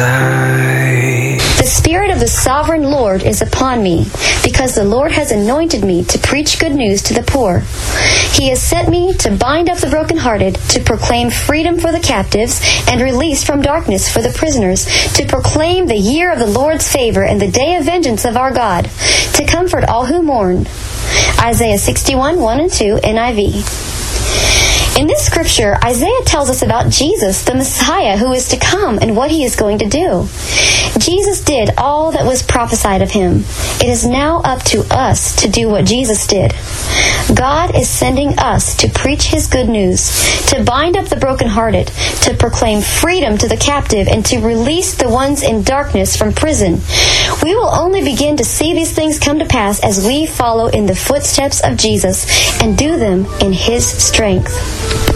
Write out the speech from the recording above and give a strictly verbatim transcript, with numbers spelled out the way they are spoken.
The Spirit of the Sovereign Lord is upon me, because the Lord has anointed me to preach good news to the poor. He has sent me to bind up the brokenhearted, to proclaim freedom for the captives, and release from darkness for the prisoners, to proclaim the year of the Lord's favor and the day of vengeance of our God, to comfort all who mourn. Isaiah sixty-one, one and two, N I V. In this scripture, Isaiah tells us about Jesus, the Messiah, who is to come and what he is going to do. Jesus did all that was prophesied of him. It is now up to us to do what Jesus did. God is sending us to preach his good news, to bind up the brokenhearted, to proclaim freedom to the captive, and to release the ones in darkness from prison. We will only begin to see these things come to pass as we follow in the footsteps of Jesus and do them in his strength.